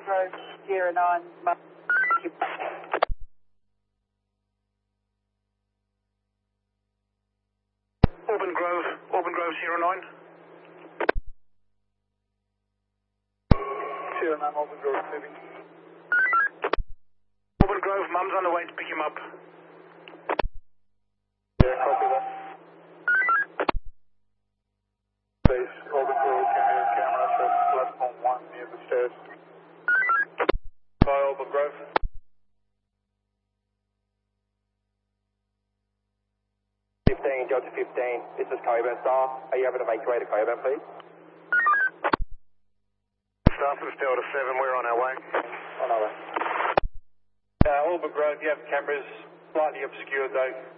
Grove, Sierra 9. Auburn Grove, Sierra 9. Sierra 9, Auburn Grove, moving. Auburn Grove, Mum's on the way to pick him up. Yeah, copy that. Base, Auburn Grove, camera, shows platform 1 near the stairs. By Auburn Grove. Delta 15, this is Coburn staff. Are you able to make your way to Coburn, please? Staff, this is Delta 7, we're on our way. On our way. Auburn Grove, you have cameras slightly obscured though.